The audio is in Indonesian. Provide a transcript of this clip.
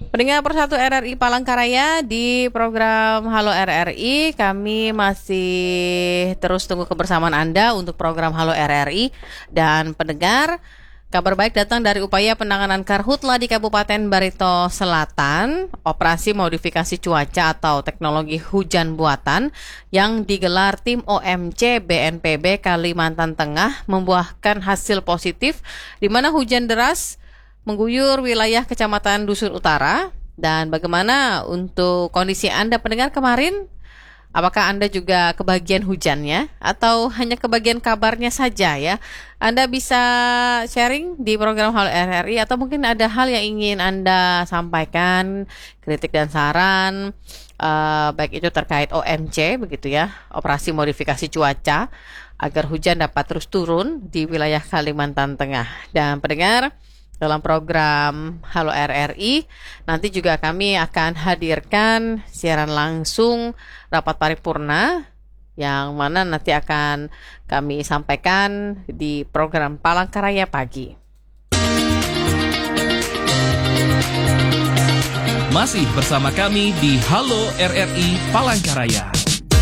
Pendengar Persatu RRI Palangkaraya, di program Halo RRI kami masih terus tunggu kebersamaan Anda untuk program Halo RRI. Dan pendengar, kabar baik datang dari upaya penanganan karhutla di Kabupaten Barito Selatan. Operasi modifikasi cuaca atau teknologi hujan buatan yang digelar tim OMC BNPB Kalimantan Tengah membuahkan hasil positif, di mana hujan deras mengguyur wilayah Kecamatan Dusun Utara. Dan bagaimana untuk kondisi Anda pendengar kemarin? Apakah Anda juga kebagian hujannya atau hanya kebagian kabarnya saja ya? Anda bisa sharing di program Halo RRI, atau mungkin ada hal yang ingin Anda sampaikan, kritik dan saran, baik itu terkait OMC begitu ya, operasi modifikasi cuaca, agar hujan dapat terus turun di wilayah Kalimantan Tengah. Dan pendengar, dalam program Halo RRI nanti juga kami akan hadirkan siaran langsung rapat paripurna yang mana nanti akan kami sampaikan di program Palangkaraya Pagi. Masih bersama kami di Halo RRI Palangkaraya.